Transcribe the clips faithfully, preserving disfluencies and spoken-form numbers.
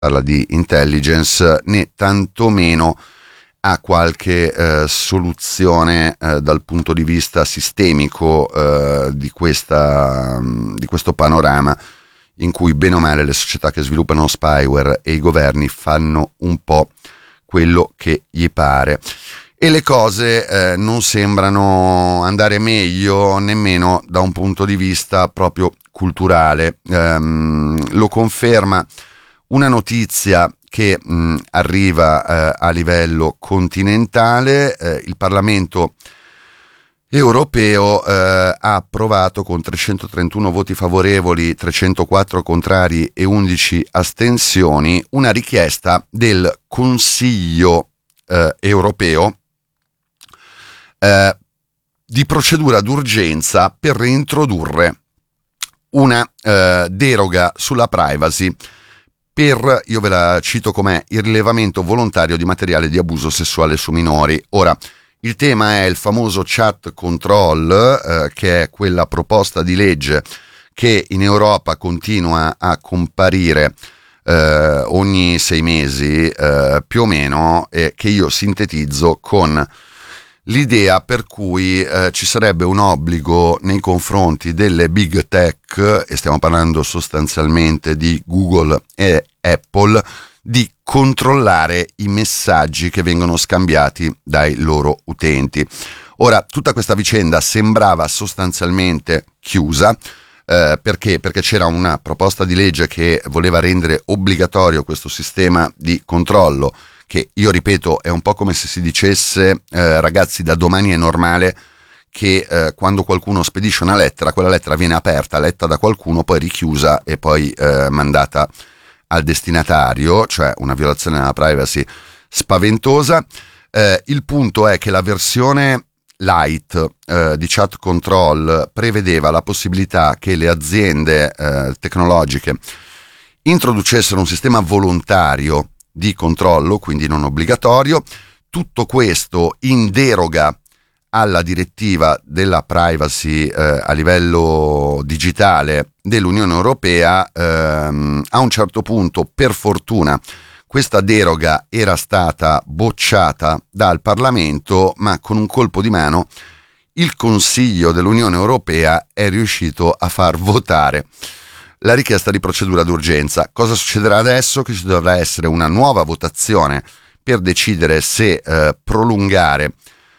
parla di intelligence, né tantomeno a qualche eh, soluzione eh, dal punto di vista sistemico eh, di, questa, di questo panorama in cui bene o male le società che sviluppano spyware e i governi fanno un po' quello che gli pare. E le cose eh, non sembrano andare meglio nemmeno da un punto di vista proprio culturale. Ehm, lo conferma una notizia che mh, arriva eh, a livello continentale. Eh, il Parlamento europeo eh, ha approvato con trecentotrentuno voti favorevoli, trecentoquattro contrari e undici astensioni una richiesta del Consiglio eh, europeo eh, di procedura d'urgenza per reintrodurre una eh, deroga sulla privacy per, io ve la cito com'è, il rilevamento volontario di materiale di abuso sessuale su minori. Ora, il tema è il famoso chat control, eh, che è quella proposta di legge che in Europa continua a comparire eh, ogni sei mesi eh, più o meno, e che io sintetizzo con l'idea per cui eh, ci sarebbe un obbligo nei confronti delle big tech, e stiamo parlando sostanzialmente di Google e Apple, di controllare i messaggi che vengono scambiati dai loro utenti. Ora, tutta questa vicenda sembrava sostanzialmente chiusa, eh, perché? Perché c'era una proposta di legge che voleva rendere obbligatorio questo sistema di controllo, che io ripeto è un po' come se si dicesse eh, ragazzi, da domani è normale che eh, quando qualcuno spedisce una lettera, quella lettera viene aperta, letta da qualcuno, poi richiusa e poi eh, mandata al destinatario, cioè una violazione della privacy spaventosa. Eh, il punto è che la versione light eh, di chat control prevedeva la possibilità che le aziende eh, tecnologiche introducessero un sistema volontario di controllo, quindi non obbligatorio. Tutto questo in deroga alla direttiva della privacy eh, a livello digitale dell'Unione Europea. Ehm, a un certo punto, per fortuna, questa deroga era stata bocciata dal Parlamento, ma con un colpo di mano il Consiglio dell'Unione Europea è riuscito a far votare la richiesta di procedura d'urgenza. Cosa succederà adesso? Che ci dovrà essere una nuova votazione per decidere se eh, prolungare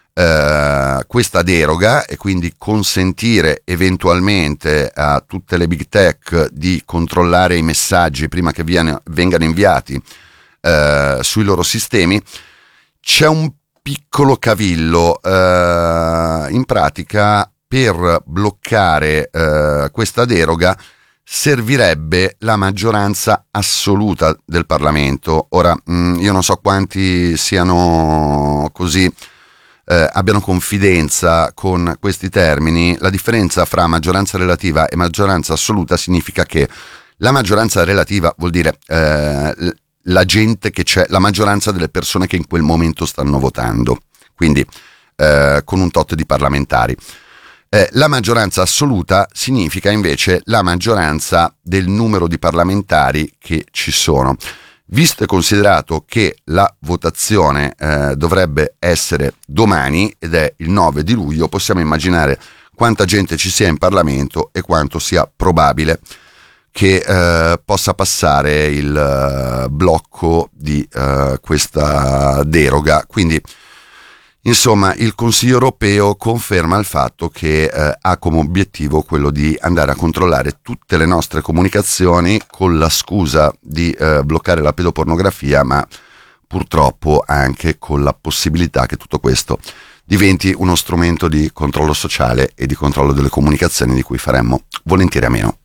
Uh, questa deroga e quindi consentire eventualmente a tutte le big tech di controllare i messaggi prima che viene, vengano inviati uh, sui loro sistemi. C'è un piccolo cavillo, uh, in pratica per bloccare uh, questa deroga servirebbe la maggioranza assoluta del Parlamento. Ora mh, io non so quanti siano così Eh, abbiano confidenza con questi termini. La differenza fra maggioranza relativa e maggioranza assoluta significa che la maggioranza relativa vuol dire eh, la gente che c'è, la maggioranza delle persone che in quel momento stanno votando, quindi eh, con un tot di parlamentari. Eh, la maggioranza assoluta significa invece la maggioranza del numero di parlamentari che ci sono. Visto e considerato che la votazione eh, dovrebbe essere domani ed è il nove di luglio, possiamo immaginare quanta gente ci sia in Parlamento e quanto sia probabile che eh, possa passare il uh, blocco di uh, questa deroga. Quindi, insomma, il Consiglio europeo conferma il fatto che eh, ha come obiettivo quello di andare a controllare tutte le nostre comunicazioni con la scusa di eh, bloccare la pedopornografia, ma purtroppo anche con la possibilità che tutto questo diventi uno strumento di controllo sociale e di controllo delle comunicazioni di cui faremmo volentieri a meno.